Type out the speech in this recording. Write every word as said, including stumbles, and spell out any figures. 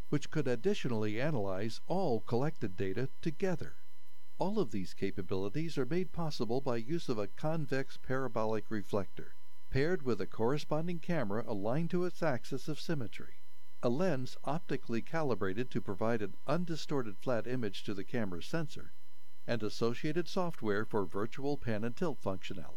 which could additionally analyze all collected data together. All of these capabilities are made possible by use of a convex parabolic reflector, paired with a corresponding camera aligned to its axis of symmetry, a lens optically calibrated to provide an undistorted flat image to the camera's sensor, and associated software for virtual pan and tilt functionality.